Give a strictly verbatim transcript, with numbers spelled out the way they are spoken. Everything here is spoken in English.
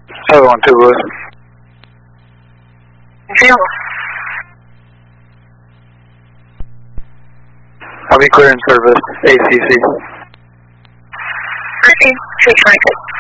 seven one two, Louis. Zero. I'll be clearing service, A C C. Proceed, three twenty-six.